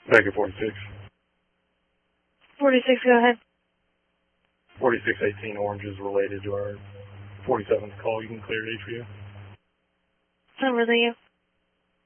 Back at 46. 46, go ahead. 4618 Orange is related to our 47th call. You can clear it, HVU. I'll relay you.